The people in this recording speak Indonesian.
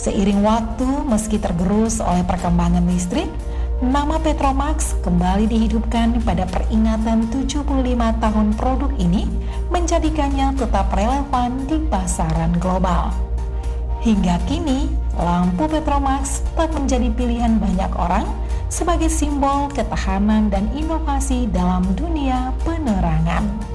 Seiring waktu, meski tergerus oleh perkembangan listrik, nama Petromax kembali dihidupkan pada peringatan 75 tahun produk ini, menjadikannya tetap relevan di pasaran global. Hingga kini, lampu Petromax tetap menjadi pilihan banyak orang sebagai simbol ketahanan dan inovasi dalam dunia penerangan.